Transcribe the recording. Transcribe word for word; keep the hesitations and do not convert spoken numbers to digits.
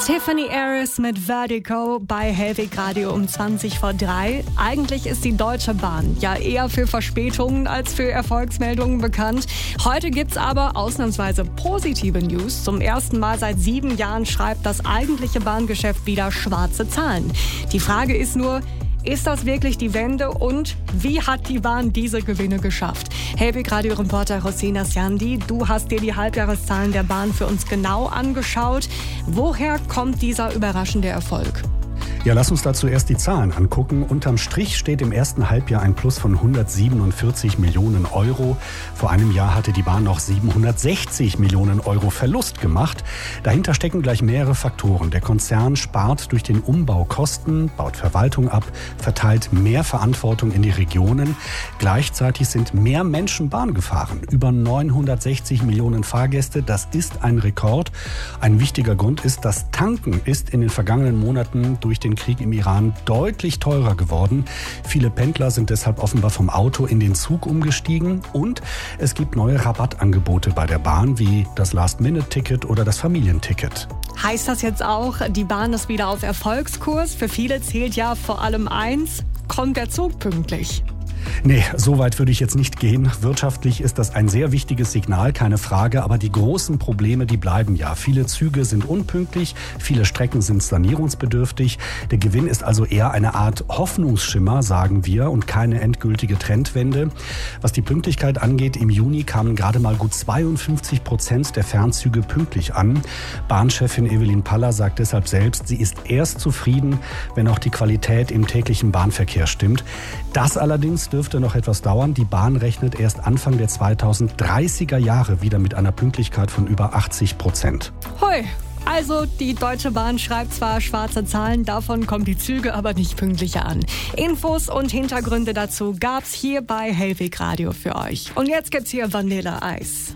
Tiffany Harris mit Vertigo bei Hellweg Radio um zwanzig vor drei. Eigentlich ist die Deutsche Bahn ja eher für Verspätungen als für Erfolgsmeldungen bekannt. Heute gibt's aber ausnahmsweise positive News. Zum ersten Mal seit sieben Jahren schreibt das eigentliche Bahngeschäft wieder schwarze Zahlen. Die Frage ist nur, ist das wirklich die Wende und wie hat die Bahn diese Gewinne geschafft? Hellweg-Radio-Reporter Rosina Siandi, du hast dir die Halbjahreszahlen der Bahn für uns genau angeschaut. Woher kommt dieser überraschende Erfolg? Ja, lass uns dazu erst die Zahlen angucken. Unterm Strich steht im ersten Halbjahr ein Plus von hundertsiebenundvierzig Millionen Euro. Vor einem Jahr hatte die Bahn noch siebenhundertsechzig Millionen Euro Verlust gemacht. Dahinter stecken gleich mehrere Faktoren. Der Konzern spart durch den Umbau Kosten, baut Verwaltung ab, verteilt mehr Verantwortung in die Regionen. Gleichzeitig sind mehr Menschen Bahn gefahren. Über neunhundertsechzig Millionen Fahrgäste, das ist ein Rekord. Ein wichtiger Grund ist, das Tanken ist in den vergangenen Monaten durch den Krieg im Iran deutlich teurer geworden. Viele Pendler sind deshalb offenbar vom Auto in den Zug umgestiegen und es gibt neue Rabattangebote bei der Bahn, wie das Last-Minute-Ticket oder das Familienticket. Heißt das jetzt auch, die Bahn ist wieder auf Erfolgskurs? Für viele zählt ja vor allem eins: kommt der Zug pünktlich? Nee, so weit würde ich jetzt nicht gehen. Wirtschaftlich ist das ein sehr wichtiges Signal, keine Frage. Aber die großen Probleme, die bleiben ja. Viele Züge sind unpünktlich, viele Strecken sind sanierungsbedürftig. Der Gewinn ist also eher eine Art Hoffnungsschimmer, sagen wir, und keine endgültige Trendwende. Was die Pünktlichkeit angeht, im Juni kamen gerade mal gut zweiundfünfzig Prozent der Fernzüge pünktlich an. Bahnchefin Evelyn Paller sagt deshalb selbst, sie ist erst zufrieden, wenn auch die Qualität im täglichen Bahnverkehr stimmt. Das allerdings dürfte noch etwas dauern. Die Bahn rechnet erst Anfang der zweitausenddreißiger Jahre wieder mit einer Pünktlichkeit von über achtzig Prozent. Hui, also die Deutsche Bahn schreibt zwar schwarze Zahlen, davon kommen die Züge aber nicht pünktlicher an. Infos und Hintergründe dazu gab's hier bei Hellweg Radio für euch. Und jetzt gibt's hier Vanilleeis.